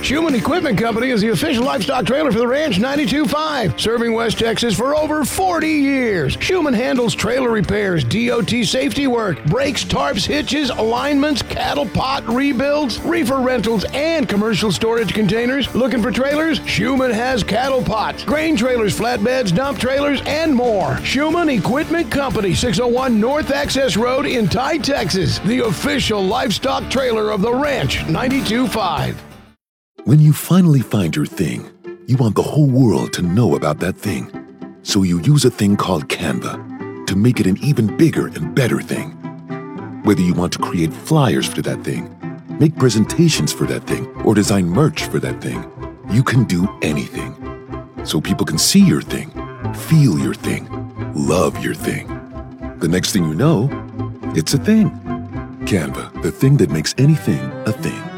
Schumann Equipment Company is the official livestock trailer for the Ranch 92.5, serving West Texas for over 40 years. Schumann handles trailer repairs, DOT safety work, brakes, tarps, hitches, alignments, cattle pot rebuilds, reefer rentals, and commercial storage containers. Looking for trailers? Schumann has cattle pots, grain trailers, flatbeds, dump trailers, and more. Schumann Equipment Company, 601 North Access Road in Tye, Texas, the official livestock trailer of the Ranch 92.5. When you finally find your thing, you want the whole world to know about that thing. So you use a thing called Canva to make it an even bigger and better thing. Whether you want to create flyers for that thing, make presentations for that thing, or design merch for that thing, you can do anything. So people can see your thing, feel your thing, love your thing. The next thing you know, it's a thing. Canva, the thing that makes anything a thing.